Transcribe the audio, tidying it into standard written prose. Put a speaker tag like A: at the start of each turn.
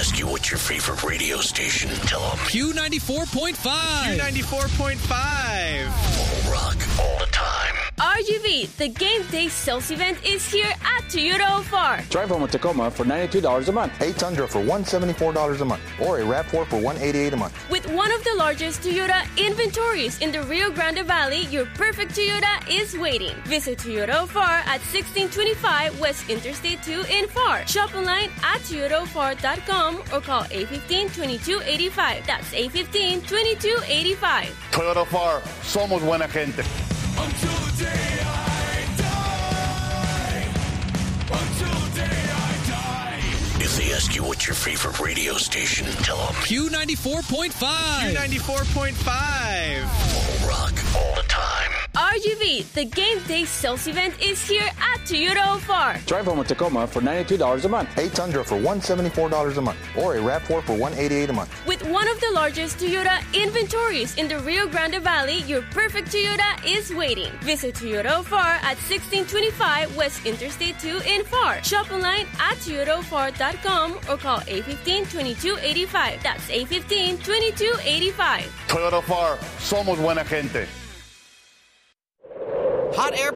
A: ask you what's your favorite radio station, tell them
B: Q94.5.
C: Q94.5.
A: rock all the time.
D: RGV, the game day sales event is here at Toyota Far.
E: Drive home a Tacoma for $92 a month.
F: A Tundra for $174 a month, or a RAV4 for $188 a month.
D: With one of the largest Toyota inventories in the Rio Grande Valley, your perfect Toyota is waiting. Visit Toyota Far at 1625 West Interstate 2 in Far. Shop online at toyotafar.com or call 815-2285. That's 815-2285.
G: Toyota Far, somos buena gente.
H: Until the day I die. Until the day I die.
A: If they ask you what's your favorite radio station, tell them
B: Q94.5.
C: Q94.5.
A: rock all the time.
D: RGV, the game day sales event is here at Toyota Far.
E: Drive home a Tacoma for $92 a month.
F: A Tundra for $174 a month, or a RAV4 for $188 a month.
D: With one of the largest Toyota inventories in the Rio Grande Valley, your perfect Toyota is waiting. Visit Toyota Far at 1625 West Interstate 2 in Far. Shop online at toyotafar.com or call 815-2285. That's 815-2285.
G: Toyota Far, somos buena gente.
I: Hot air